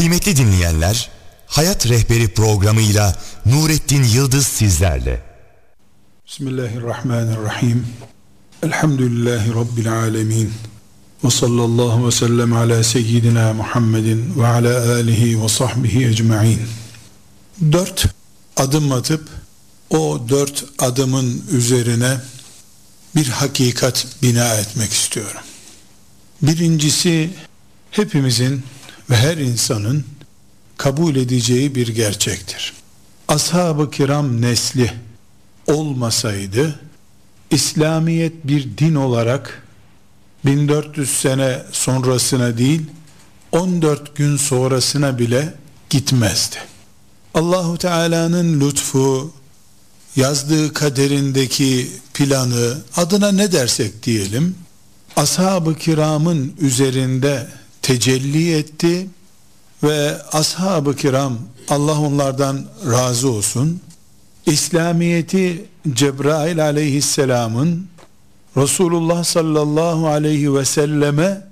Kıymetli dinleyenler, Hayat Rehberi programıyla Nurettin Yıldız sizlerle. Bismillahirrahmanirrahim. Elhamdülillahi Rabbil alemin. Ve sallallahu ve sellem ala seyyidina Muhammedin ve ala alihi ve sahbihi ecma'in. 4 adım atıp o 4 adımın üzerine bir hakikat bina etmek istiyorum. Birincisi, hepimizin ve her insanın kabul edeceği bir gerçektir. Ashab-ı kiram nesli olmasaydı, İslamiyet bir din olarak 1400 sene sonrasına değil, 14 gün sonrasına bile gitmezdi. Allahu Teala'nın lütfu, yazdığı kaderindeki planı, adına ne dersek diyelim, ashab-ı kiramın üzerinde tecelli etti ve ashab-ı kiram, Allah onlardan razı olsun, İslamiyeti Cebrail aleyhisselamın Resulullah sallallahu aleyhi ve selleme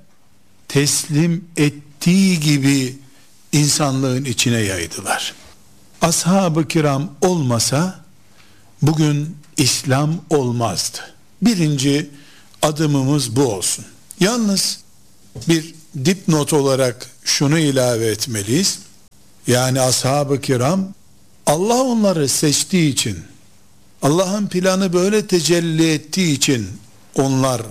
teslim ettiği gibi insanlığın içine yaydılar. Ashab-ı kiram olmasa bugün İslam olmazdı. Birinci adımımız bu olsun. Yalnız bir dipnot olarak şunu ilave etmeliyiz. Yani ashab-ı kiram, Allah onları seçtiği için, Allah'ın planı böyle tecelli ettiği için onlar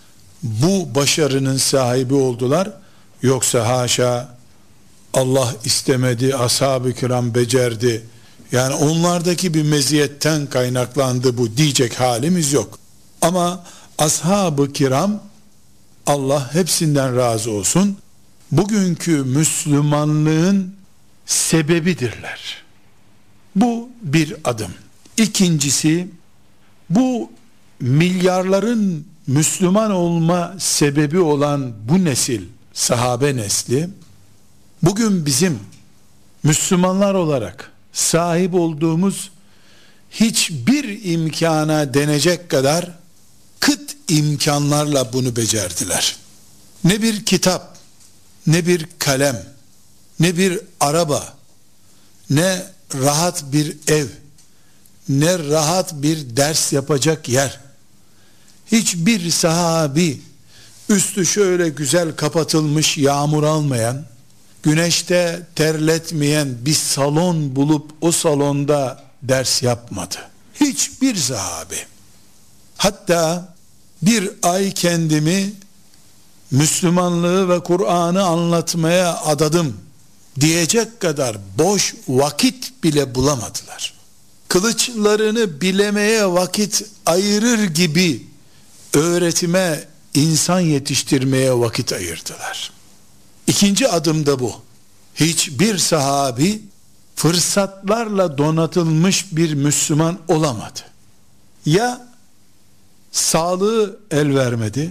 bu başarının sahibi oldular. Yoksa haşa, Allah istemedi, ashab-ı kiram becerdi, yani onlardaki bir meziyetten kaynaklandı bu diyecek halimiz yok. Ama ashab-ı kiram, Allah hepsinden razı olsun, bugünkü Müslümanlığın sebebidirler. Bu bir adım. İkincisi, bu milyarların Müslüman olma sebebi olan bu nesil, sahabe nesli, bugün bizim Müslümanlar olarak sahip olduğumuz hiçbir imkana denecek kadar kıt imkanlarla bunu becerdiler. Ne bir kitap, ne bir kalem, ne bir araba, ne rahat bir ev, ne rahat bir ders yapacak yer. Hiçbir sahabi üstü şöyle güzel kapatılmış, yağmur almayan, güneşte terletmeyen bir salon bulup o salonda ders yapmadı. Hiçbir sahabi. Hatta bir ay kendimi Müslümanlığı ve Kur'an'ı anlatmaya adadım diyecek kadar boş vakit bile bulamadılar. Kılıçlarını bilemeye vakit ayırır gibi öğretime, insan yetiştirmeye vakit ayırdılar. İkinci adım da bu. Hiçbir sahabi fırsatlarla donatılmış bir Müslüman olamadı. Ya sağlığı el vermedi,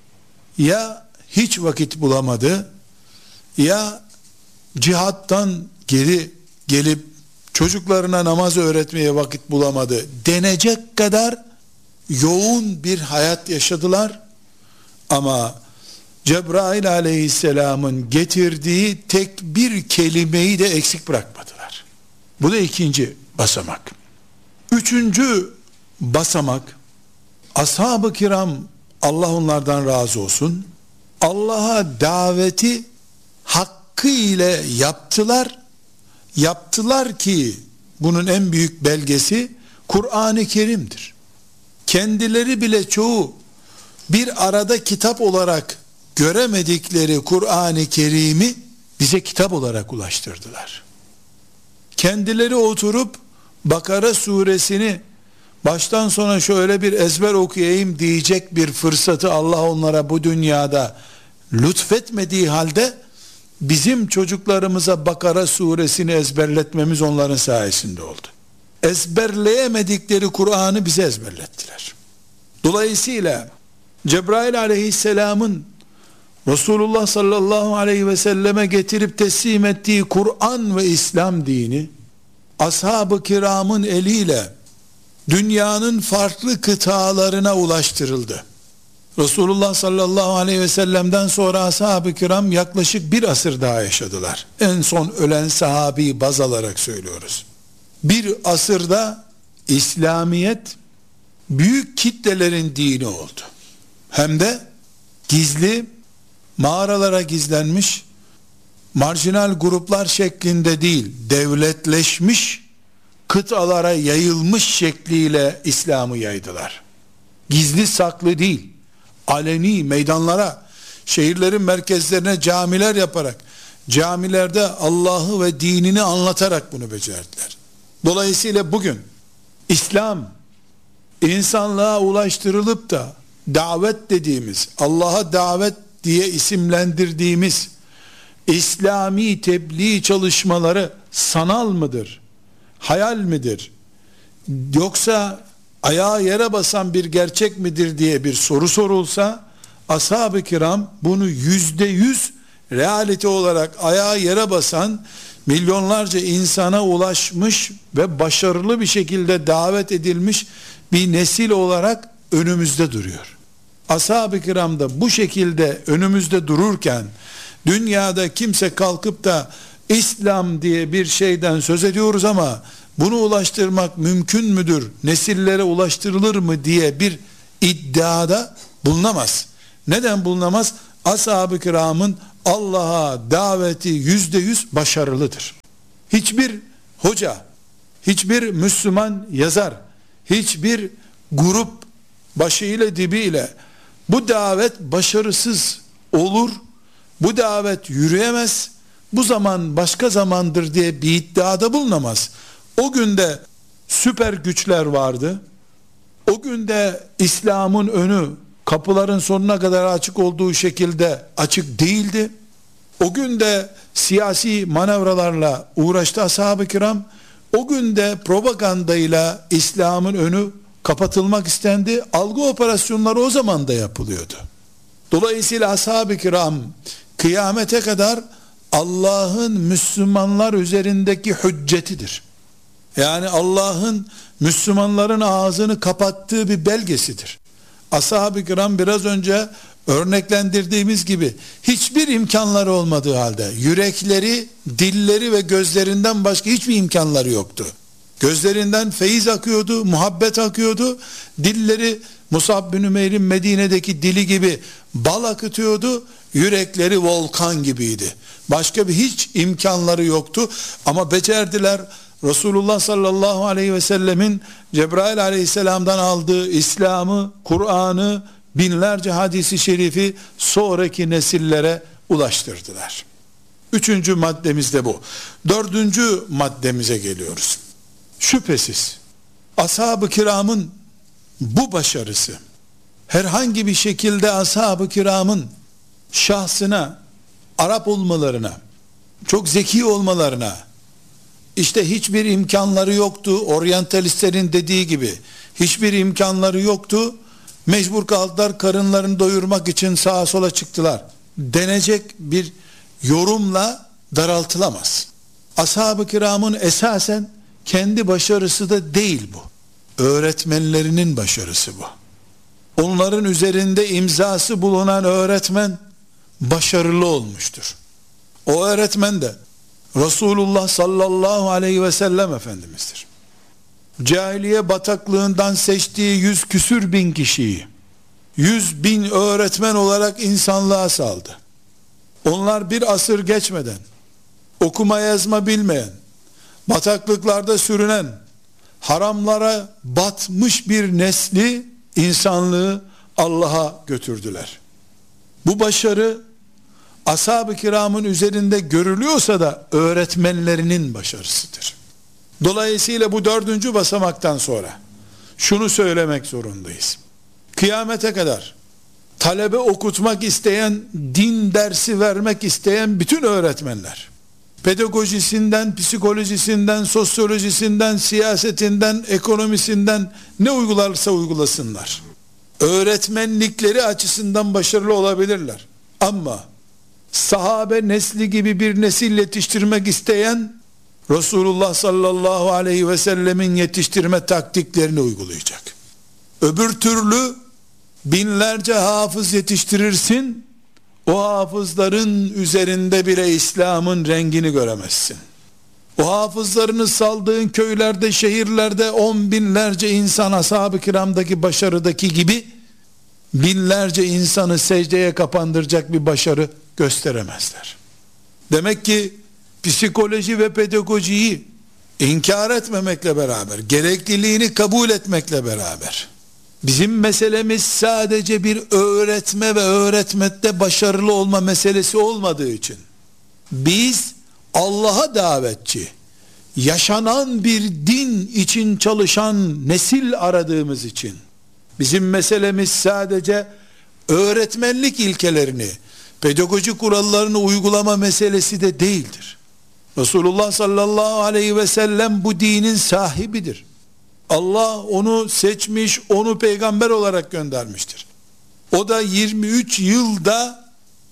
ya hiç vakit bulamadı, ya cihattan geri gelip çocuklarına namaz öğretmeye vakit bulamadı denecek kadar yoğun bir hayat yaşadılar. Ama Cebrail aleyhisselamın getirdiği tek bir kelimeyi de eksik bırakmadılar. Bu da ikinci basamak. Üçüncü basamak, ashab-ı kiram, Allah onlardan razı olsun, Allah'a daveti hakkı ile yaptılar. Yaptılar ki bunun en büyük belgesi Kur'an-ı Kerim'dir. Kendileri bile çoğu bir arada kitap olarak göremedikleri Kur'an-ı Kerim'i bize kitap olarak ulaştırdılar. Kendileri oturup Bakara suresini baştan sona şöyle bir ezber okuyayım diyecek bir fırsatı Allah onlara bu dünyada lütfetmediği halde bizim çocuklarımıza Bakara suresini ezberletmemiz onların sayesinde oldu. Ezberleyemedikleri Kur'an'ı bize ezberlettiler. Dolayısıyla Cebrail aleyhisselamın Resulullah sallallahu aleyhi ve selleme getirip teslim ettiği Kur'an ve İslam dini, ashab-ı kiramın eliyle dünyanın farklı kıtalarına ulaştırıldı. Resulullah sallallahu aleyhi ve sellem'den sonra ashab-ı kiram yaklaşık bir asır daha yaşadılar. En son ölen sahabeyi baz alarak söylüyoruz. Bir asırda İslamiyet büyük kitlelerin dini oldu. Hem de gizli, mağaralara gizlenmiş, marjinal gruplar şeklinde değil, devletleşmiş, kıtalara yayılmış şekliyle İslam'ı yaydılar. Gizli saklı değil, aleni meydanlara, şehirlerin merkezlerine camiler yaparak, camilerde Allah'ı ve dinini anlatarak bunu becerdiler. Dolayısıyla bugün İslam insanlığa ulaştırılıp da davet dediğimiz, Allah'a davet diye isimlendirdiğimiz İslami tebliğ çalışmaları sanal mıdır? Hayal midir? Yoksa ayağı yere basan bir gerçek midir diye bir soru sorulsa, ashab-ı kiram bunu %100 realite olarak ayağı yere basan, milyonlarca insana ulaşmış ve başarılı bir şekilde davet edilmiş bir nesil olarak önümüzde duruyor. Ashab-ı kiram da bu şekilde önümüzde dururken, dünyada kimse kalkıp da İslam diye bir şeyden söz ediyoruz ama bunu ulaştırmak mümkün müdür, nesillere ulaştırılır mı diye bir iddiada bulunamaz. Neden bulunamaz? Ashab-ı kiramın Allah'a daveti %100 başarılıdır. Hiçbir hoca, hiçbir Müslüman yazar, hiçbir grup başıyla dibiyle bu davet başarısız olur, bu davet yürüyemez, bu zaman başka zamandır diye bir iddiada bulunamaz. O günde süper güçler vardı. O günde İslam'ın önü kapıların sonuna kadar açık olduğu şekilde açık değildi. O günde siyasi manevralarla uğraştı ashab-ı kiram. O günde propagandayla İslam'ın önü kapatılmak istendi. Algı operasyonları o zaman da yapılıyordu. Dolayısıyla ashab-ı kiram kıyamete kadar Allah'ın Müslümanlar üzerindeki hüccetidir. Yani Allah'ın Müslümanların ağzını kapattığı bir belgesidir. Ashab-ı kiram biraz önce örneklendirdiğimiz gibi hiçbir imkanları olmadığı halde yürekleri, dilleri ve gözlerinden başka hiçbir imkanları yoktu. Gözlerinden feyiz akıyordu, muhabbet akıyordu. Dilleri Musab bin Ümeyr'in Medine'deki dili gibi bal akıtıyordu. Yürekleri volkan gibiydi. Başka bir hiç imkanları yoktu ama becerdiler. Resulullah sallallahu aleyhi ve sellemin Cebrail aleyhisselamdan aldığı İslam'ı, Kur'an'ı, binlerce hadisi şerifi sonraki nesillere ulaştırdılar. Üçüncü maddemiz de bu. Dördüncü maddemize geliyoruz. Şüphesiz ashab-ı kiramın bu başarısı herhangi bir şekilde ashab-ı kiramın şahsına, Arap olmalarına, çok zeki olmalarına, işte hiçbir imkanları yoktu, oryantalistlerin dediği gibi hiçbir imkanları yoktu, mecbur kaldılar, karınlarını doyurmak için sağa sola çıktılar denecek bir yorumla daraltılamaz. Ashab-ı kiramın esasen kendi başarısı da değil bu. Öğretmenlerinin başarısı bu. Onların üzerinde imzası bulunan öğretmen başarılı olmuştur. O öğretmen de Resulullah sallallahu aleyhi ve sellem Efendimiz'dir. Cahiliye bataklığından seçtiği 100 küsür bin kişiyi 100 bin öğretmen olarak insanlığa saldı. Onlar bir asır geçmeden okuma yazma bilmeyen, bataklıklarda sürünen, haramlara batmış bir nesli, insanlığı Allah'a götürdüler. Bu başarı ashab-ı kiramın üzerinde görülüyorsa da öğretmenlerinin başarısıdır. Dolayısıyla bu dördüncü basamaktan sonra şunu söylemek zorundayız. Kıyamete kadar talebe okutmak isteyen, din dersi vermek isteyen bütün öğretmenler, pedagojisinden, psikolojisinden, sosyolojisinden, siyasetinden, ekonomisinden ne uygularsa uygulasınlar, öğretmenlikleri açısından başarılı olabilirler. Ama sahabe nesli gibi bir nesil yetiştirmek isteyen Resulullah sallallahu aleyhi ve sellemin yetiştirme taktiklerini uygulayacak. Öbür türlü binlerce hafız yetiştirirsin, o hafızların üzerinde bile İslam'ın rengini göremezsin. O hafızlarını saldığın köylerde, şehirlerde 10 binlerce insan ashab-ı kiramdaki başarıdaki gibi binlerce insanı secdeye kapandıracak bir başarı gösteremezler. Demek ki psikoloji ve pedagojiyi inkar etmemekle beraber, gerekliliğini kabul etmekle beraber, bizim meselemiz sadece bir öğretme ve öğretmekte başarılı olma meselesi olmadığı için, biz Allah'a davetçi, yaşanan bir din için çalışan nesil aradığımız için, bizim meselemiz sadece öğretmenlik ilkelerini, pedagoji kurallarını uygulama meselesi de değildir. Resulullah sallallahu aleyhi ve sellem bu dinin sahibidir. Allah onu seçmiş, onu peygamber olarak göndermiştir. O da 23 yılda,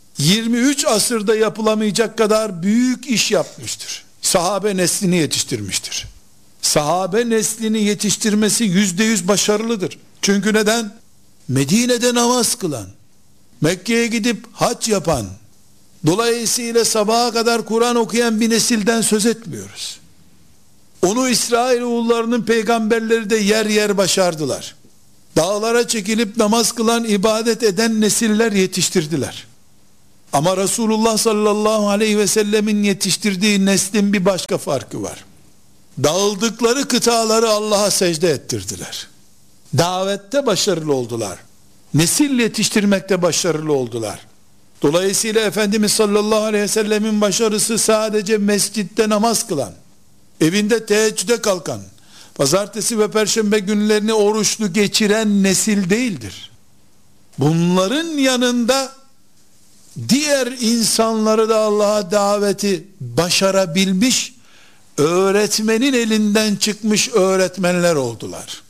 23 asırda yapılamayacak kadar büyük iş yapmıştır. Sahabe neslini yetiştirmiştir. Sahabe neslini yetiştirmesi %100 başarılıdır. Çünkü neden? Medine'de namaz kılan, Mekke'ye gidip hac yapan, dolayısıyla sabaha kadar Kur'an okuyan bir nesilden söz etmiyoruz. Onu İsrailoğullarının peygamberleri de yer yer başardılar. Dağlara çekilip namaz kılan, ibadet eden nesiller yetiştirdiler. Ama Resulullah sallallahu aleyhi ve sellemin yetiştirdiği neslin bir başka farkı var. Dağıldıkları kıtaları Allah'a secde ettirdiler. Davette başarılı oldular. Nesil yetiştirmekte başarılı oldular. Dolayısıyla Efendimiz sallallahu aleyhi ve sellemin başarısı sadece mescitte namaz kılan, evinde teheccüde kalkan, pazartesi ve perşembe günlerini oruçlu geçiren nesil değildir. Bunların yanında diğer insanları da Allah'a daveti başarabilmiş, öğretmenin elinden çıkmış öğretmenler oldular.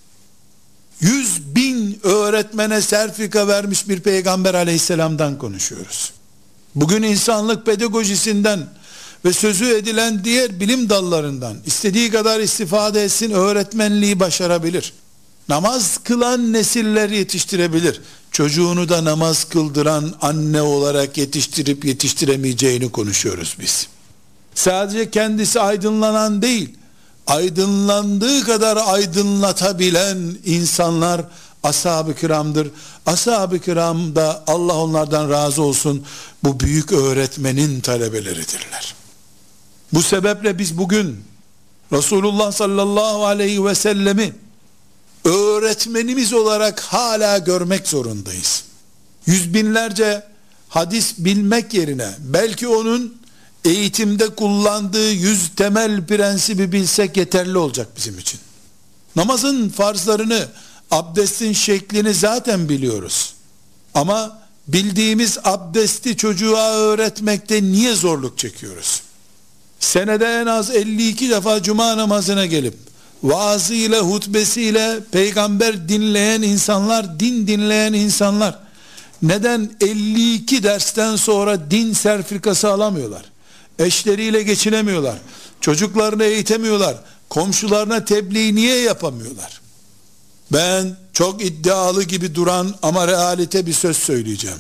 100.000 öğretmene sertifika vermiş bir peygamber aleyhisselamdan konuşuyoruz. Bugün insanlık pedagojisinden ve sözü edilen diğer bilim dallarından istediği kadar istifade etsin, öğretmenliği başarabilir. Namaz kılan nesiller yetiştirebilir. Çocuğunu da namaz kıldıran anne olarak yetiştirip yetiştiremeyeceğini konuşuyoruz biz. Sadece kendisi aydınlanan değil, aydınlandığı kadar aydınlatabilen insanlar ashab-ı kiramdır. Ashab-ı kiram da Allah onlardan razı olsun, bu büyük öğretmenin talebeleridirler. Bu sebeple biz bugün Resulullah sallallahu aleyhi ve sellemi öğretmenimiz olarak hala görmek zorundayız. Yüz binlerce hadis bilmek yerine belki onun eğitimde kullandığı 100 temel prensibi bilsek yeterli olacak bizim için. Namazın farzlarını, abdestin şeklini zaten biliyoruz. Ama bildiğimiz abdesti çocuğa öğretmekte niye zorluk çekiyoruz? Senede en az 52 defa cuma namazına gelip vaazıyla, hutbesiyle peygamber dinleyen insanlar, din dinleyen insanlar neden 52 dersten sonra din sertifikası alamıyorlar? Eşleriyle geçinemiyorlar. Çocuklarını eğitemiyorlar. Komşularına tebliğ niye yapamıyorlar? Ben çok iddialı gibi duran ama realite bir söz söyleyeceğim.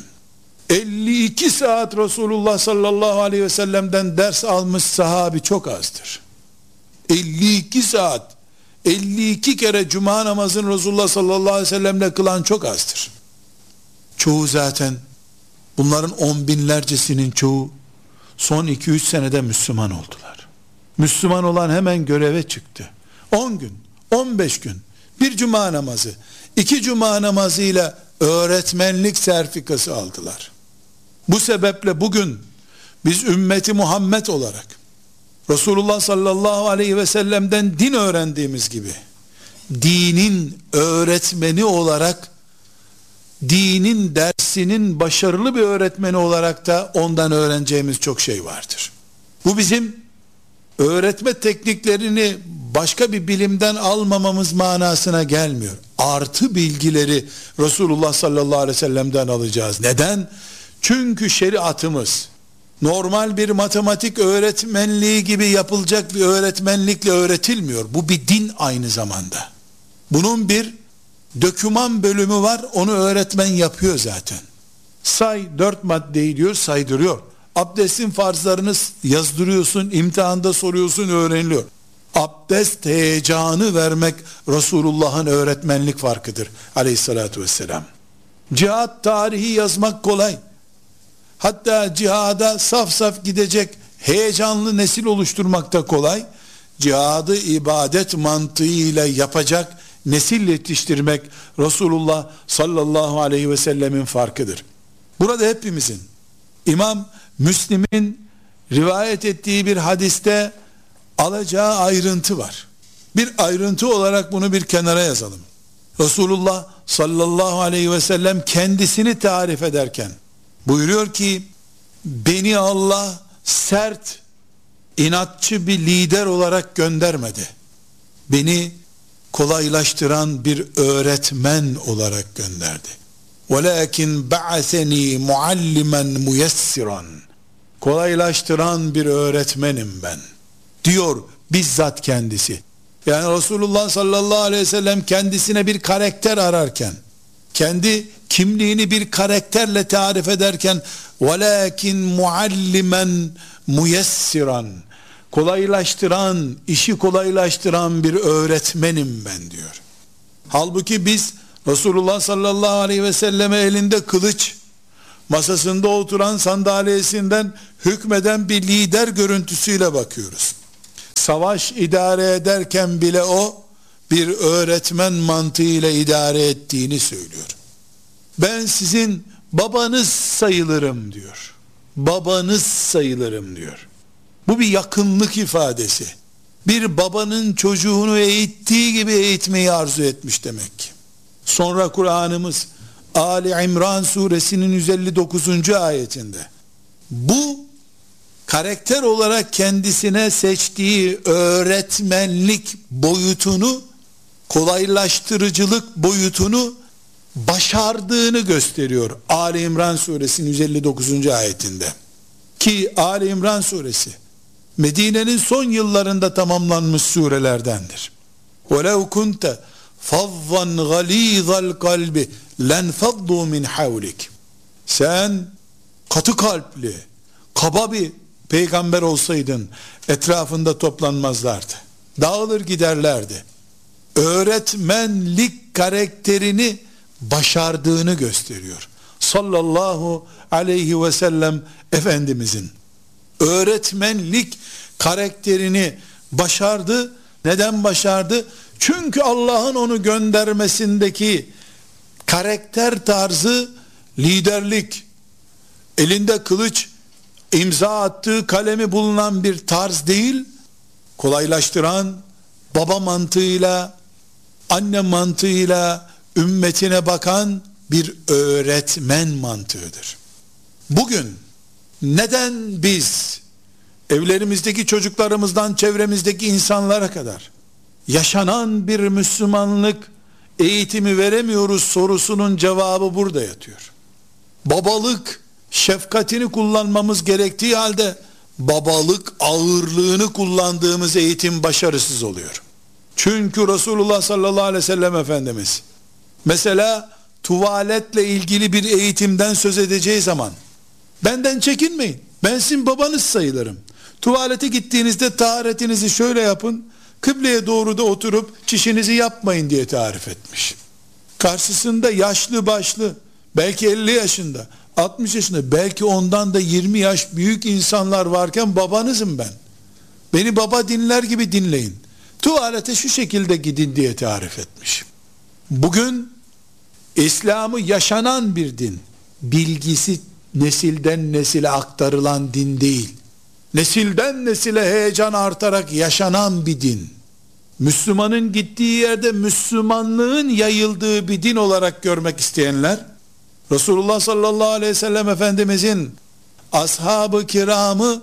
52 saat Resulullah sallallahu aleyhi ve sellem'den ders almış sahabi çok azdır. 52 saat, 52 kere cuma namazını Resulullah sallallahu aleyhi ve sellem'le kılan çok azdır. Çoğu zaten, bunların 10 binlercesinin çoğu son 2-3 senede Müslüman oldular. Müslüman olan hemen göreve çıktı. 10 gün, 15 gün, bir cuma namazı, 2 cuma namazıyla öğretmenlik sertifikası aldılar. Bu sebeple bugün biz ümmeti Muhammed olarak Resulullah sallallahu aleyhi ve sellem'den din öğrendiğimiz gibi dinin öğretmeni olarak, dinin dersinin başarılı bir öğretmeni olarak da ondan öğreneceğimiz çok şey vardır. Bu bizim öğretme tekniklerini başka bir bilimden almamamız manasına gelmiyor. Artı bilgileri Resulullah sallallahu aleyhi ve sellem'den alacağız. Neden? Çünkü şeriatımız normal bir matematik öğretmenliği gibi yapılacak bir öğretmenlikle öğretilmiyor. Bu bir din aynı zamanda. Bunun bir Döküman bölümü var, onu öğretmen yapıyor zaten. Say 4 maddeyi diyor, saydırıyor. Abdestin farzlarını yazdırıyorsun, imtihanda soruyorsun, öğreniliyor. Abdest heyecanı vermek Resulullah'ın öğretmenlik farkıdır aleyhissalatü vesselam. Cihat tarihi yazmak kolay. Hatta cihada saf saf gidecek heyecanlı nesil oluşturmak da kolay. Cihadı ibadet mantığıyla yapacak nesil yetiştirmek Resulullah sallallahu aleyhi ve sellemin farkıdır. Burada hepimizin, İmam Müslim'in rivayet ettiği bir hadiste alacağı ayrıntı var. Bir ayrıntı olarak bunu bir kenara yazalım. Resulullah sallallahu aleyhi ve sellem kendisini tarif ederken buyuruyor ki, beni Allah sert, inatçı bir lider olarak göndermedi. Beni kolaylaştıran bir öğretmen olarak gönderdi. وَلَكِنْ بَعَثَنِي مُعَلِّمًا مُيَسِّرًا. Kolaylaştıran bir öğretmenim ben diyor bizzat kendisi. Yani Resulullah sallallahu aleyhi ve sellem kendisine bir karakter ararken, kendi kimliğini bir karakterle tarif ederken وَلَكِنْ مُعَلِّمًا مُيَسِّرًا, kolaylaştıran, işi kolaylaştıran bir öğretmenim ben diyor. Halbuki biz Resulullah sallallahu aleyhi ve selleme elinde kılıç, masasında oturan sandalyesinden hükmeden bir lider görüntüsüyle bakıyoruz. Savaş idare ederken bile o bir öğretmen mantığıyla idare ettiğini söylüyor. Ben sizin babanız sayılırım diyor. Babanız sayılırım diyor. Bu bir yakınlık ifadesi. Bir babanın çocuğunu eğittiği gibi eğitmeyi arzu etmiş demek ki. Sonra Kur'an'ımız Ali İmran suresinin 159. ayetinde bu karakter olarak kendisine seçtiği öğretmenlik boyutunu, kolaylaştırıcılık boyutunu başardığını gösteriyor Ali İmran suresinin 159. ayetinde. Ki Ali İmran suresi Medine'nin son yıllarında tamamlanmış surelerdendir. وَلَوْ كُنْتَ فَضَّنْ غَلِيظَ الْقَلْبِ لَنْفَضُّوا مِنْ حَوْلِكِ. Sen katı kalpli, kaba bir peygamber olsaydın etrafında toplanmazlardı. Dağılır giderlerdi. Öğretmenlik karakterini başardığını gösteriyor. Sallallahu aleyhi ve sellem Efendimizin öğretmenlik karakterini başardı. Neden başardı? Çünkü Allah'ın onu göndermesindeki karakter tarzı liderlik, elinde kılıç, imza attığı kalemi bulunan bir tarz değil, kolaylaştıran, baba mantığıyla, anne mantığıyla ümmetine bakan bir öğretmen mantığıdır. Bugün neden biz evlerimizdeki çocuklarımızdan çevremizdeki insanlara kadar yaşanan bir Müslümanlık eğitimi veremiyoruz sorusunun cevabı burada yatıyor. Babalık şefkatini kullanmamız gerektiği halde babalık ağırlığını kullandığımız eğitim başarısız oluyor. Çünkü Resulullah sallallahu aleyhi ve sellem Efendimiz mesela tuvaletle ilgili bir eğitimden söz edeceği zaman benden çekinmeyin, ben sizin babanız sayılırım, tuvalete gittiğinizde taharetinizi şöyle yapın, kıbleye doğru da oturup çişinizi yapmayın diye tarif etmiş. Karşısında yaşlı başlı, belki 50 yaşında, 60 yaşında, belki ondan da 20 yaş büyük insanlar varken babanızım ben, beni baba dinler gibi dinleyin, tuvalete şu şekilde gidin diye tarif etmiş. Bugün İslam'ı yaşanan bir din, bilgisi nesilden nesile aktarılan din değil, nesilden nesile heyecan artarak yaşanan bir din. Müslümanın gittiği yerde Müslümanlığın yayıldığı bir din olarak görmek isteyenler, Resulullah sallallahu aleyhi ve sellem Efendimizin ashab-ı kiramı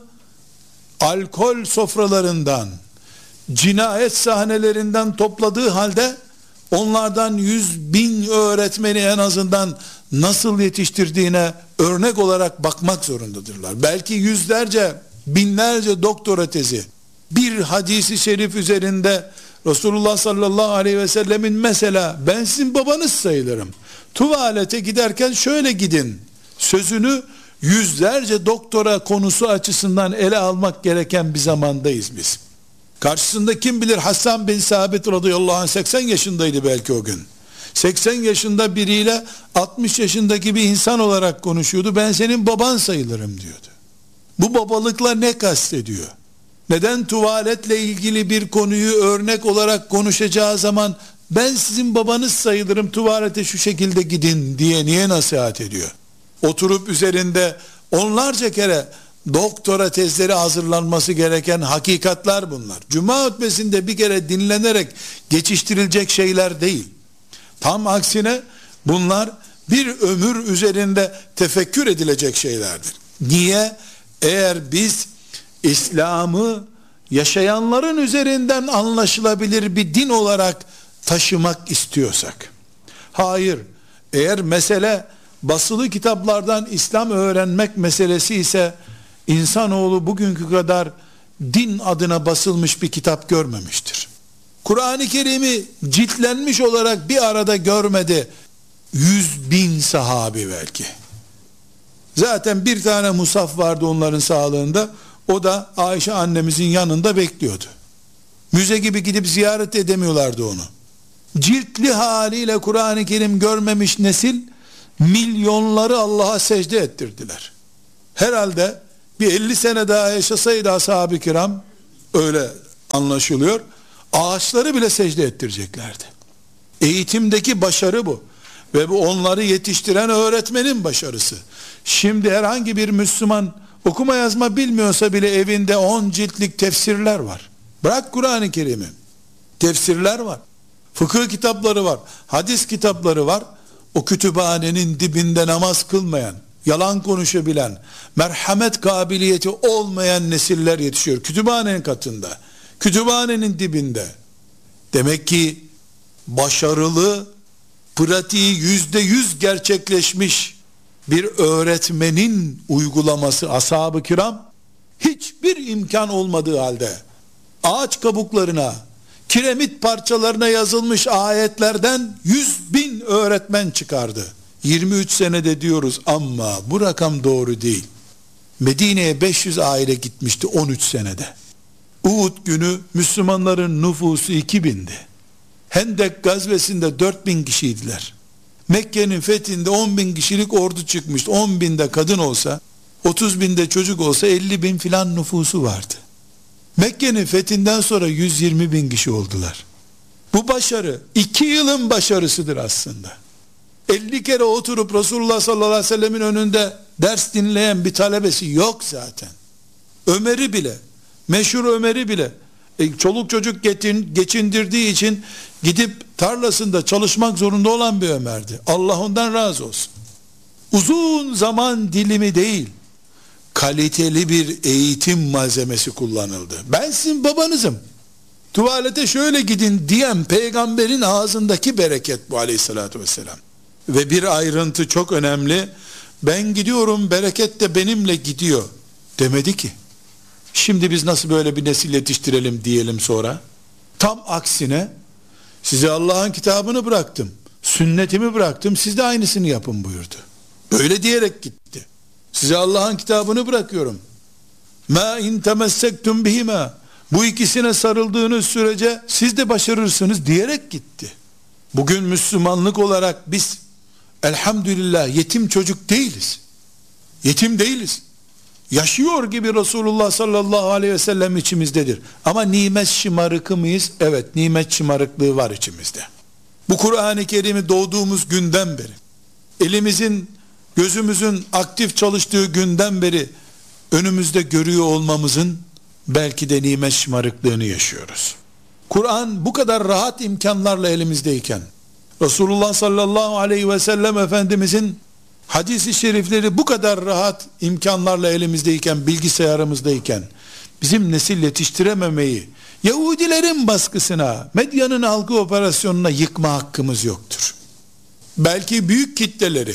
alkol sofralarından, cinayet sahnelerinden topladığı halde onlardan 100.000 öğretmeni en azından nasıl yetiştirdiğine örnek olarak bakmak zorundadırlar. Belki yüzlerce, binlerce doktora tezi bir hadisi şerif üzerinde Resulullah sallallahu aleyhi ve sellemin mesela ben sizin babanız sayılırım, tuvalete giderken şöyle gidin sözünü yüzlerce doktora konusu açısından ele almak gereken bir zamandayız biz. Karşısında kim bilir Hasan bin Sabit radıyallahu anh 80 yaşındaydı belki o gün. 80 yaşında biriyle 60 yaşındaki bir insan olarak konuşuyordu. Ben senin baban sayılırım diyordu. Bu babalıkla ne kastediyor? Neden tuvaletle ilgili bir konuyu örnek olarak konuşacağı zaman ben sizin babanız sayılırım, tuvalete şu şekilde gidin diye niye nasihat ediyor? Oturup üzerinde onlarca kere doktora tezleri hazırlanması gereken hakikatler bunlar. Cuma hutbesinde bir kere dinlenerek geçiştirilecek şeyler değil. Tam aksine bunlar bir ömür üzerinde tefekkür edilecek şeylerdir. Niye? Eğer biz İslam'ı yaşayanların üzerinden anlaşılabilir bir din olarak taşımak istiyorsak. Hayır, eğer mesele basılı kitaplardan İslam öğrenmek meselesi ise insanoğlu bugünkü kadar din adına basılmış bir kitap görmemiştir. Kur'an-ı Kerim'i ciltlenmiş olarak bir arada görmedi 100.000 sahabi belki. Zaten bir tane musaf vardı onların sağlığında, o da Ayşe annemizin yanında bekliyordu. Müze gibi gidip ziyaret edemiyorlardı onu. Ciltli haliyle Kur'an-ı Kerim görmemiş nesil milyonları Allah'a secde ettirdiler. Herhalde bir 50 sene daha yaşasaydı ashab-ı kiram, öyle anlaşılıyor, ağaçları bile secde ettireceklerdi. Eğitimdeki başarı bu. Ve bu onları yetiştiren öğretmenin başarısı. Şimdi herhangi bir Müslüman okuma yazma bilmiyorsa bile evinde 10 ciltlik tefsirler var. Bırak Kur'an-ı Kerim'i. Tefsirler var. Fıkıh kitapları var. Hadis kitapları var. O kütüphanenin dibinde namaz kılmayan, yalan konuşabilen, merhamet kabiliyeti olmayan nesiller yetişiyor. Kütüphanenin katında. Kütüphanenin dibinde. Demek ki başarılı, pratiği %100 gerçekleşmiş bir öğretmenin uygulaması ashab-ı kiram hiçbir imkan olmadığı halde ağaç kabuklarına, kiremit parçalarına yazılmış ayetlerden 100.000 öğretmen çıkardı. 23 senede diyoruz ama bu rakam doğru değil. Medine'ye 500 aile gitmişti 13 senede. Uhud günü Müslümanların nüfusu 2000'di. Hendek gazvesinde 4.000 kişiydiler. Mekke'nin fethinde 10.000 kişilik ordu çıkmıştı. 10.000'de kadın olsa, 30.000'de çocuk olsa 50.000 filan nüfusu vardı. Mekke'nin fethinden sonra 120.000 kişi oldular. Bu başarı 2 yılın başarısıdır aslında. 50 kere oturup Resulullah sallallahu aleyhi ve sellemin önünde ders dinleyen bir talebesi yok zaten. Ömer'i bile, meşhur Ömer'i bile çoluk çocuk geçindirdiği için gidip tarlasında çalışmak zorunda olan bir Ömer'di. Allah ondan razı olsun. Uzun zaman dilimi değil, kaliteli bir eğitim malzemesi kullanıldı. Ben sizin babanızım, tuvalete şöyle gidin diyen peygamberin ağzındaki bereket bu aleyhissalatü vesselam. Ve bir ayrıntı çok önemli, ben gidiyorum bereket de benimle gidiyor demedi ki. Şimdi biz nasıl böyle bir nesil yetiştirelim diyelim sonra? Tam aksine size Allah'ın kitabını bıraktım, sünnetimi bıraktım, siz de aynısını yapın buyurdu. Böyle diyerek gitti. Size Allah'ın kitabını bırakıyorum. Ma in temessektum bihima. Bu ikisine sarıldığınız sürece siz de başarırsınız diyerek gitti. Bugün Müslümanlık olarak biz elhamdülillah yetim çocuk değiliz. Yetim değiliz. Yaşıyor gibi Resulullah sallallahu aleyhi ve sellem içimizdedir. Ama nimet şımarıkı mıyız? Evet, nimet şımarıklığı var içimizde. Bu Kur'an-ı Kerim'i doğduğumuz günden beri, elimizin, gözümüzün aktif çalıştığı günden beri önümüzde görüyor olmamızın belki de nimet şımarıklığını yaşıyoruz. Kur'an bu kadar rahat imkanlarla elimizdeyken, Resulullah sallallahu aleyhi ve sellem Efendimizin hadis-i şerifleri bu kadar rahat imkanlarla elimizdeyken, bilgisayarımızdayken, bizim nesil yetiştirememeyi, Yahudilerin baskısına, medyanın algı operasyonuna yıkma hakkımız yoktur. Belki büyük kitleleri,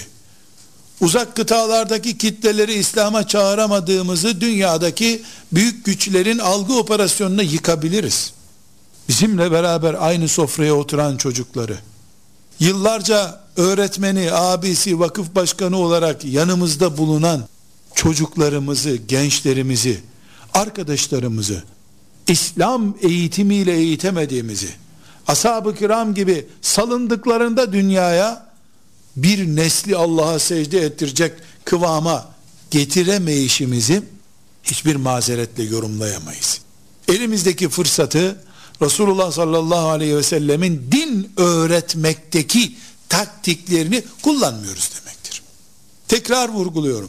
uzak kıtalardaki kitleleri İslam'a çağıramadığımızı dünyadaki büyük güçlerin algı operasyonuna yıkabiliriz. bizimle beraber aynı sofraya oturan çocukları, yıllarca öğretmeni, abisi, vakıf başkanı olarak yanımızda bulunan çocuklarımızı, gençlerimizi, arkadaşlarımızı İslam eğitimiyle eğitemediğimizi, ashab-ı kiram gibi salındıklarında dünyaya bir nesli Allah'a secde ettirecek kıvama getiremeyişimizi hiçbir mazeretle yorumlayamayız. Elimizdeki fırsatı Resulullah sallallahu aleyhi ve sellemin din öğretmekteki taktiklerini kullanmıyoruz demektir. Tekrar vurguluyorum.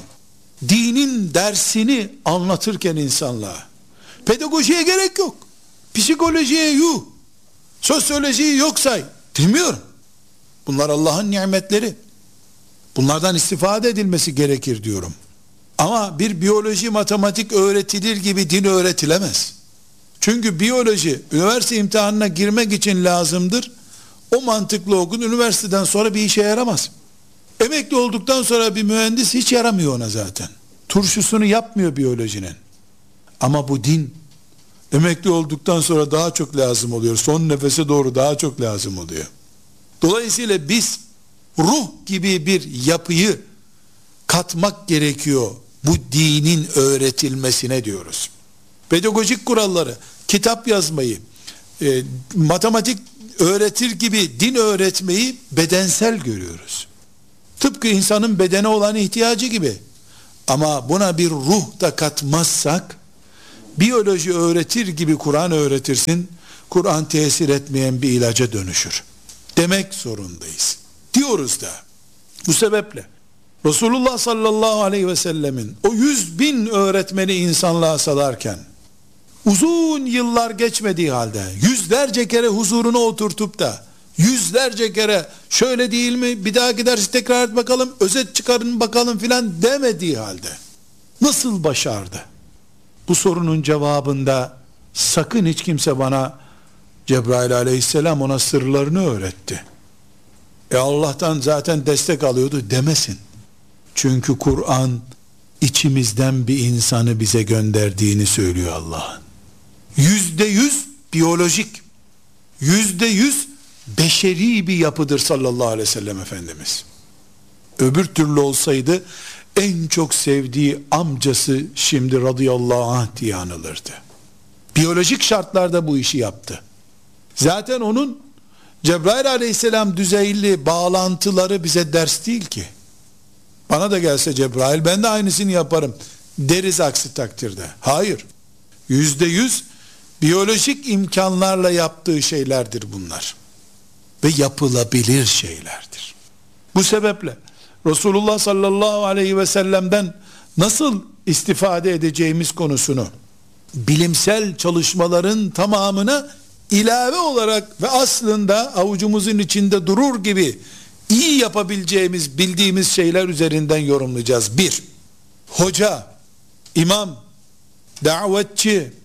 Dinin dersini anlatırken insanlığa pedagojiye gerek yok. Psikolojiye yuh. Sosyolojiyi yok say demiyorum. Bunlar Allah'ın nimetleri. Bunlardan istifade edilmesi gerekir diyorum. Ama bir biyoloji, matematik öğretilir gibi din öğretilemez. Çünkü biyoloji üniversite imtihanına girmek için lazımdır. O mantıklı okun üniversiteden sonra bir işe yaramaz. Emekli olduktan sonra bir mühendis hiç yaramıyor ona zaten. Turşusunu yapmıyor biyolojinin. Ama bu din emekli olduktan sonra daha çok lazım oluyor. Son nefese doğru daha çok lazım oluyor. Dolayısıyla biz ruh gibi bir yapıyı katmak gerekiyor bu dinin öğretilmesine diyoruz. Pedagojik kuralları, kitap yazmayı, matematik öğretir gibi din öğretmeyi bedensel görüyoruz. Tıpkı insanın bedene olan ihtiyacı gibi. Ama buna bir ruh da katmazsak, biyoloji öğretir gibi Kur'an öğretirsin, Kur'an tesir etmeyen bir ilaca dönüşür demek zorundayız. Diyoruz da. Bu sebeple Resulullah sallallahu aleyhi ve sellemin o 100.000 öğretmeni insanlığa salarken, uzun yıllar geçmediği halde yüzlerce kere huzuruna oturtup da yüzlerce kere şöyle değil mi, bir daha giderse tekrar et bakalım, özet çıkarın bakalım filan demediği halde nasıl başardı? Bu sorunun cevabında sakın hiç kimse bana Cebrail aleyhisselam ona sırlarını öğretti, Allah'tan zaten destek alıyordu demesin. Çünkü Kur'an içimizden bir insanı bize gönderdiğini söylüyor Allah'ın. %100 biyolojik, %100 beşeri bir yapıdır sallallahu aleyhi ve sellem Efendimiz. Öbür türlü olsaydı en çok sevdiği amcası şimdi radıyallahu anh diye anılırdı. Biyolojik şartlarda bu işi yaptı. Zaten onun Cebrail aleyhisselam düzeyli bağlantıları bize ders değil ki. Bana da gelse Cebrail ben de aynısını yaparım deriz aksi takdirde. Hayır. %100 biyolojik imkanlarla yaptığı şeylerdir bunlar. Ve yapılabilir şeylerdir. Bu sebeple Resulullah sallallahu aleyhi ve sellem'den nasıl istifade edeceğimiz konusunu bilimsel çalışmaların tamamına ilave olarak ve aslında avucumuzun içinde durur gibi iyi yapabileceğimiz, bildiğimiz şeyler üzerinden yorumlayacağız. 1. Hoca, imam, davetçi,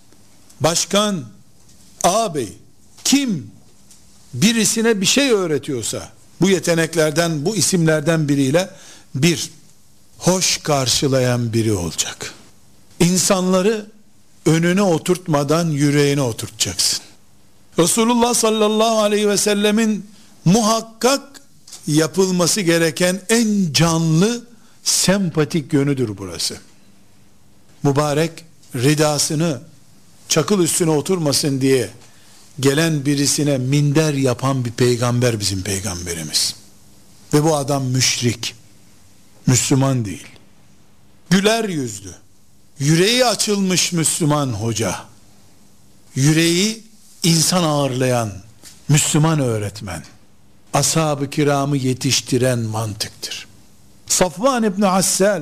başkan, ağabey, kim birisine bir şey öğretiyorsa, bu yeteneklerden, bu isimlerden biriyle, 1. Hoş karşılayan biri olacak. İnsanları önüne oturtmadan yüreğine oturtacaksın. Resulullah sallallahu aleyhi ve sellemin muhakkak yapılması gereken en canlı, sempatik yönüdür burası. Mübarek ridasını çakıl üstüne oturmasın diye gelen birisine minder yapan bir peygamber bizim peygamberimiz. Ve bu adam müşrik, Müslüman değil. Güler yüzlü, yüreği açılmış Müslüman hoca, yüreği insan ağırlayan Müslüman öğretmen, ashab-ı kiramı yetiştiren mantıktır. Safvan İbni Assal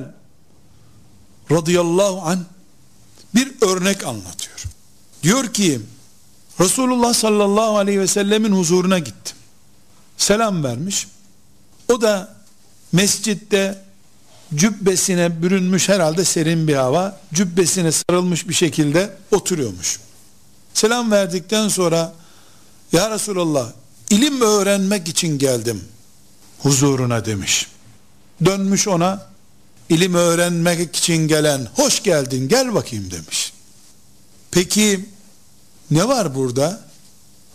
radıyallahu anh bir örnek anlatıyor. Diyor ki Resulullah sallallahu aleyhi ve sellemin huzuruna gittim. Selam vermiş. O da mescitte cübbesine bürünmüş, herhalde serin bir hava, cübbesine sarılmış bir şekilde oturuyormuş. Selam verdikten sonra ya Resulallah, ilim öğrenmek için geldim huzuruna demiş. Dönmüş ona, ilim öğrenmek için gelen, hoş geldin gel bakayım demiş. Peki ne var burada?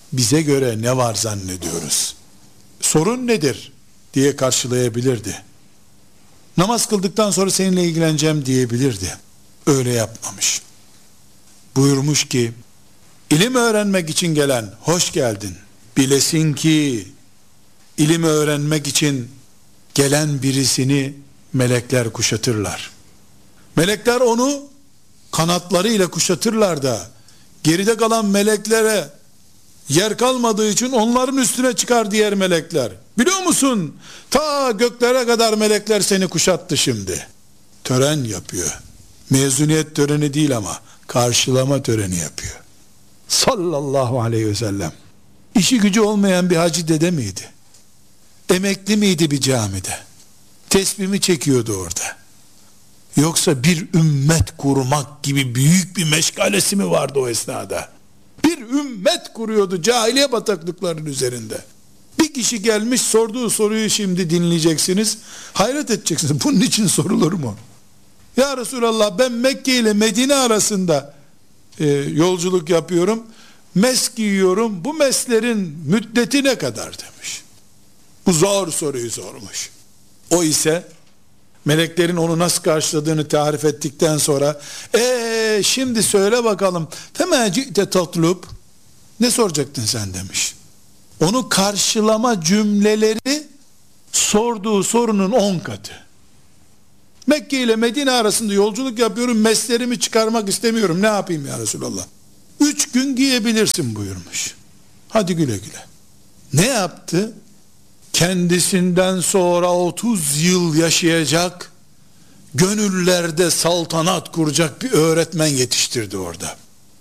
bize göre ne var zannediyoruz? Sorun nedir diye karşılayabilirdi. Namaz kıldıktan sonra seninle ilgileneceğim diyebilirdi. Öyle yapmamış. Buyurmuş ki, ilim öğrenmek için gelen hoş geldin. Bilesin ki ilim öğrenmek için gelen birisini melekler kuşatırlar. Melekler onu kanatlarıyla kuşatırlar da geride kalan meleklere yer kalmadığı için onların üstüne çıkar diğer melekler. Biliyor musun? Ta göklere kadar melekler seni kuşattı şimdi. Tören yapıyor. Mezuniyet töreni değil ama karşılama töreni yapıyor. Sallallahu aleyhi ve sellem. İşi gücü olmayan bir hacı dede miydi? Emekli miydi bir camide? Tesbihimi çekiyordu orada. Yoksa bir ümmet kurmak gibi büyük bir meşgalesi mi vardı o esnada? Bir ümmet kuruyordu cahiliye bataklıklarının üzerinde. Bir kişi gelmiş, sorduğu soruyu şimdi dinleyeceksiniz. Hayret edeceksiniz. Bunun için sorulur mu? Ya Resulallah, ben Mekke ile Medine arasında yolculuk yapıyorum. Mes giyiyorum. Bu meslerin müddeti ne kadar demiş. Bu zor soruyu sormuş. O ise meleklerin onu nasıl karşıladığını tarif ettikten sonra şimdi söyle bakalım, temacite tatlub, ne soracaktın sen demiş. Onu karşılama cümleleri sorduğu sorunun 10 katı. Mekke ile Medine arasında yolculuk yapıyorum, meslerimi çıkarmak istemiyorum, ne yapayım ya Resulallah? 3 gün giyebilirsin buyurmuş. Hadi güle güle. Ne yaptı? Kendisinden sonra 30 yıl yaşayacak, gönüllerde saltanat kuracak bir öğretmen yetiştirdi orada.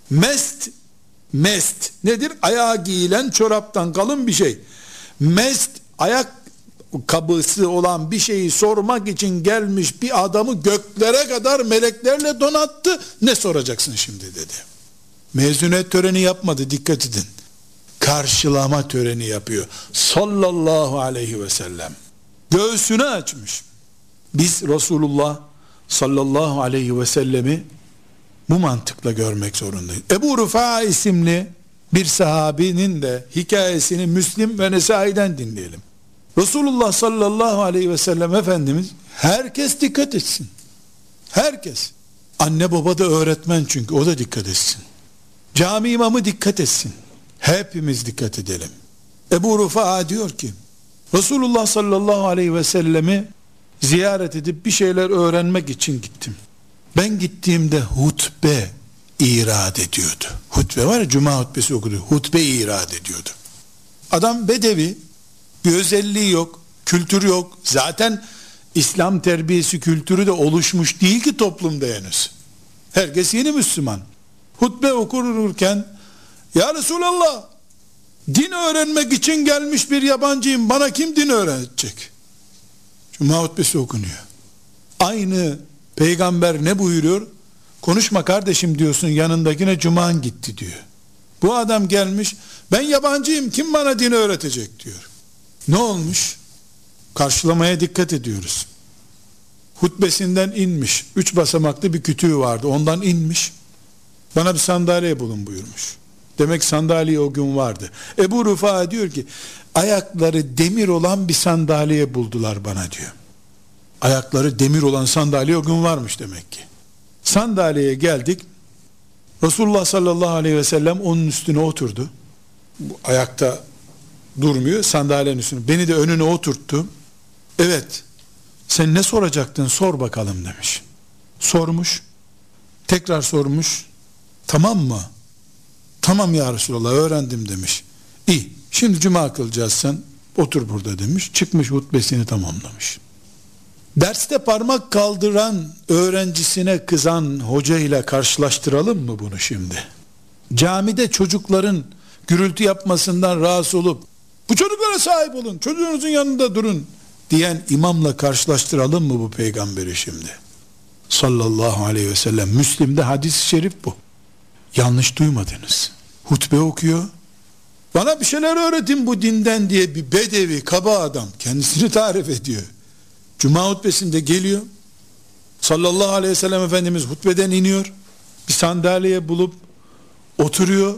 Mest nedir? Ayağa giyilen çoraptan kalın bir şey. Mest, ayak kabısı olan bir şeyi sormak için gelmiş bir adamı göklere kadar meleklerle donattı. Ne soracaksın şimdi dedi. Mezuniyet töreni yapmadı, dikkat edin. Karşılama töreni yapıyor. Sallallahu aleyhi ve sellem. Göğsünü açmış. Biz Resulullah sallallahu aleyhi ve sellemi bu mantıkla görmek zorundayız. Ebu Rufa isimli bir sahabinin de hikayesini Müslim ve Nesai'den dinleyelim. Resulullah sallallahu aleyhi ve sellem Efendimiz, herkes dikkat etsin. Herkes. Anne baba da öğretmen, çünkü o da dikkat etsin. Cami imamı dikkat etsin. Hepimiz dikkat edelim. Ebu Rufa diyor ki, Resulullah sallallahu aleyhi ve sellemi ziyaret edip bir şeyler öğrenmek için gittim. Ben gittiğimde hutbe irad ediyordu. Hutbe var ya, cuma hutbesi okudu. Hutbe irad ediyordu. Adam bedevi, bir özelliği yok, kültür yok. Zaten İslam terbiyesi kültürü de oluşmuş değil ki toplumda henüz. Herkes yeni Müslüman. Hutbe okurken, ya Resulallah, din öğrenmek için gelmiş bir yabancıyım, bana kim din öğretecek? Cuma hutbesi okunuyor. Aynı peygamber ne buyuruyor? Konuşma kardeşim diyorsun, yanındakine cuman gitti diyor. Bu adam gelmiş, ben yabancıyım, kim bana din öğretecek diyor. Ne olmuş? Karşılamaya dikkat ediyoruz. Hutbesinden inmiş, 3 basamaklı bir kütüğü vardı, ondan inmiş, bana bir sandalye bulun buyurmuş. Demek sandalye o gün vardı. Ebu Rufa diyor ki, ayakları demir olan bir sandalye buldular bana diyor. Ayakları demir olan sandalye o gün varmış demek ki. Sandalyeye geldik. Resulullah sallallahu aleyhi ve sellem onun üstüne oturdu. Bu ayakta durmuyor, sandalyenin üstüne. Beni de önüne oturttu. Evet, sen ne soracaktın, sor bakalım demiş. Sormuş. Tekrar sormuş. Tamam mı? Tamam ya Resulallah, öğrendim demiş. İyi, şimdi cuma kılacağız, sen otur burada demiş. Çıkmış, hutbesini tamamlamış. Derste parmak kaldıran öğrencisine kızan hoca ile karşılaştıralım mı bunu şimdi? Camide çocukların gürültü yapmasından rahatsız olup, bu çocuklara sahip olun, çocuğunuzun yanında durun diyen imamla karşılaştıralım mı bu peygamberi şimdi? Sallallahu aleyhi ve sellem. Müslim'de hadis-i şerif bu. Yanlış duymadınız. Hutbe okuyor. Bana bir şeyler öğretin bu dinden diye bir bedevi, kaba adam kendisini tarif ediyor. Cuma hutbesinde geliyor. Sallallahu aleyhi ve sellem Efendimiz hutbeden iniyor. Bir sandalye bulup oturuyor.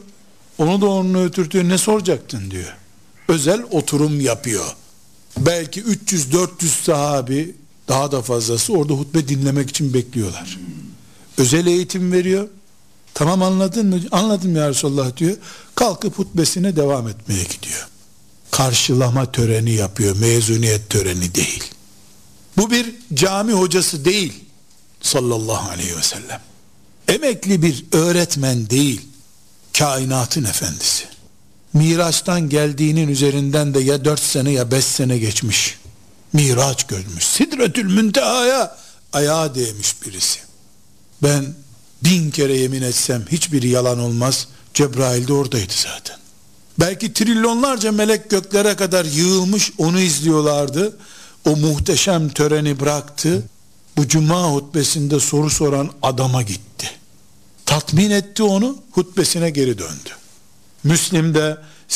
Onu da onunla ötürtüyor. Ne soracaktın diyor. Özel oturum yapıyor. Belki 300-400 sahabi, daha da fazlası orada hutbe dinlemek için bekliyorlar. Özel eğitim veriyor. Tamam, anladın mı? Anladım ya Resulullah diyor. Kalkıp hutbesine devam etmeye gidiyor. Karşılama töreni yapıyor. Mezuniyet töreni değil. Bu bir cami hocası değil. Sallallahu aleyhi ve sellem. Emekli bir öğretmen değil. Kainatın efendisi. Miraç'tan geldiğinin üzerinden de ya 4 sene ya 5 sene geçmiş. Miraç görmüş. Sidretül Münteha'ya ayağa değmiş birisi. Ben 1000 kere yemin etsem hiçbiri yalan olmaz. Cebrail de oradaydı zaten. Belki trilyonlarca melek göklere kadar yığılmış, onu izliyorlardı. O muhteşem töreni bıraktı. Bu cuma hutbesinde soru soran adama gitti. Tatmin etti onu, hutbesine geri döndü. Müslim'de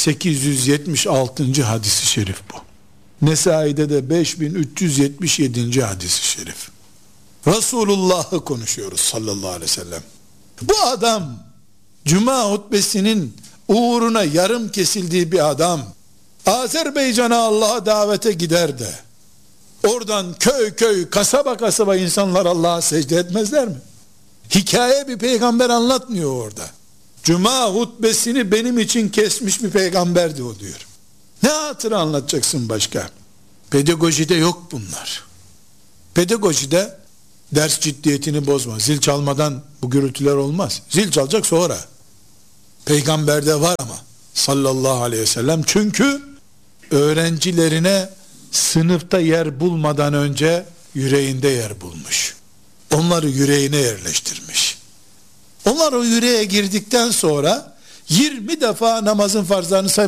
876. hadis-i şerif bu. Nesai'de de 5377. hadis-i şerif. Resulullah'ı konuşuyoruz sallallahu aleyhi ve sellem. Bu adam cuma hutbesinin uğruna yarım kesildiği bir adam, Azerbaycan'a Allah'a davete gider de oradan köy köy, kasaba kasaba insanlar Allah'a secde etmezler mi? Hikaye bir peygamber anlatmıyor orada. Cuma hutbesini benim için kesmiş bir peygamberdi o diyor. Ne hatıra anlatacaksın başka? Pedagojide yok bunlar. Pedagojide ders ciddiyetini bozma. Zil çalmadan bu gürültüler olmaz. Zil çalacak sonra. Peygamberde var ama sallallahu aleyhi ve sellem, çünkü öğrencilerine sınıfta yer bulmadan önce yüreğinde yer bulmuş. Onları yüreğine yerleştirmiş. Onlar o yüreğe girdikten sonra 20 defa namazın farzlarını